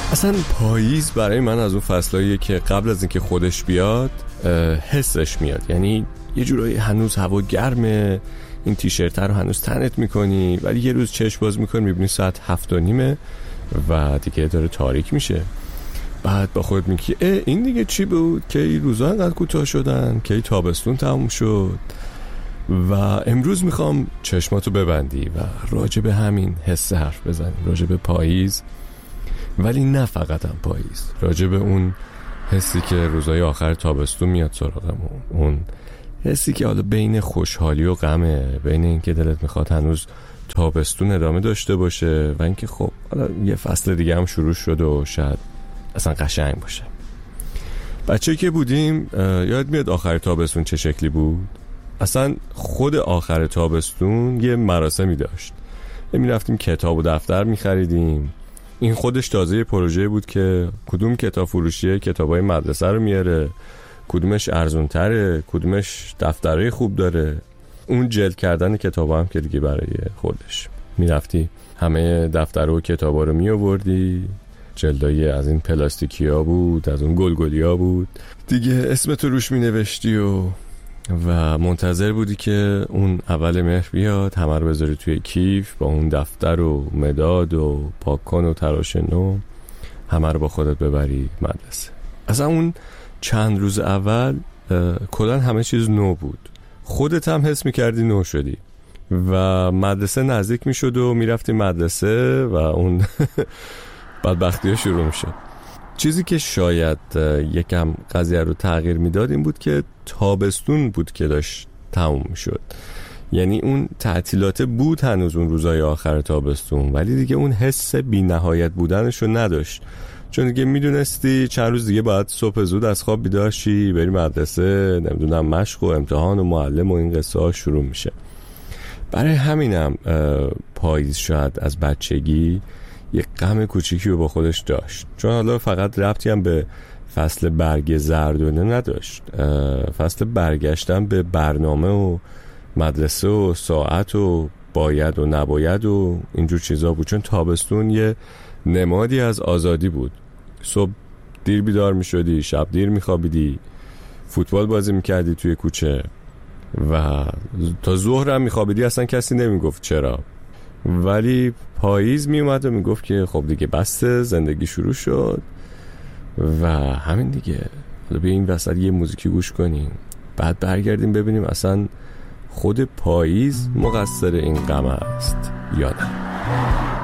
اصلا پاییز برای من از اون فصلاییه که قبل از اینکه خودش بیاد حسش میاد. یعنی یه جورایی هنوز هوا گرمه، این تیشرت رو هنوز تنت میکنی، ولی یه روز چشم باز میکنی میبینی ساعت 7:30 و دیگه داره تاریک میشه. بعد با خودت میگی این دیگه چی بود که این روزا انقدر کوتاه شدن، که این تابستون تموم شد و امروز میخوام چشماتو ببندی و راجع به همین حس حرف بزنیم، راجع به پاییز، ولی نه فقط هم پاییز، راجع به اون حسی که روزای آخر تابستون میاد سراغمون، اون حسی که حالا بین خوشحالی و غمه، بین این که دلت میخواد هنوز تابستون ادامه داشته باشه و اینکه خب حالا یه فصل دیگه هم شروع شده و شاید اصلا قشنگ باشه. بچه که بودیم یاد میاد آخر تابستون چه شکلی بود؟ اصلا خود آخر تابستون یه مراسمی داشت. میرفتیم کتاب و دفتر میخریدیم. این خودش تازه پروژه بود که کدوم کتاب فروشیه کتابای مدرسه رو میاره، کدومش ارزون تره، کدومش دفترهای خوب داره. اون جلد کردن کتابا هم که دیگه برای خودش میرفتی همه دفتر و کتابا رو میآوردی، جلدای از این پلاستیکی ها بود، از اون گلگلی ها بود دیگه، اسمتو روش می نوشتی و منتظر بودی که اون اول مهر بیاد، همه رو بذاری توی کیف با اون دفتر و مداد و پاکن و تراش نو، همه رو با خودت ببری مدرسه. اصلا اون چند روز اول کلاً همه چیز نو بود، خودت هم حس میکردی نو شدی و مدرسه نزدیک میشد و میرفتی مدرسه و اون بدبختی ها شروع میشد. چیزی که شاید یکم قضیه رو تغییر میداد این بود که تابستون بود که داشت تموم میشد. یعنی اون تعطیلات بود هنوز اون روزای آخر تابستون، ولی دیگه اون حس بی نهایت بودنش رو نداشت، چون دیگه میدونستی چند روز دیگه باید صبح زود از خواب بیدار شی، بری مدرسه، نمیدونم مشق و امتحان و معلم و این قصه ها شروع میشه. برای همینم پاییز شاید از بچگی یک غم کوچیکی رو با خودش داشت، چون حالا فقط ربطی هم به فصل برگ زردونه نداشت، فصل برگشتن به برنامه و مدرسه و ساعت و باید و نباید و اینجور چیزا بود. چون تابستون یه نمادی از آزادی بود. صبح دیر بیدار می شدی، شب دیر می خوابیدی، فوتبال بازی می کردی توی کوچه و تا ظهر هم می خوابیدی، اصلا کسی نمی گفت چرا. ولی پاییز می اومد و می گفت که خب دیگه بسته، زندگی شروع شد و همین دیگه. حالا بیا این وسط یه موزیکی گوش کنیم، بعد برگردیم ببینیم اصلا خود پاییز مقصر این غم است یا نه.